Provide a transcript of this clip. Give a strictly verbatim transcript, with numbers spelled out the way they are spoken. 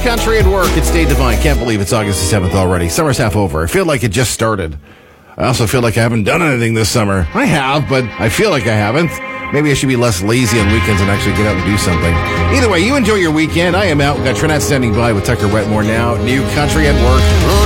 Country at Work. It's Dave Devine. Can't believe it's August the seventh already. Summer's half over. I feel like it just started. I also feel like I haven't done anything this summer. I have, but I feel like I haven't. Maybe I should be less lazy on weekends and actually get out and do something. Either way, you enjoy your weekend. I am out. We've got Trinette standing by with Tucker Wetmore now. New Country at Work.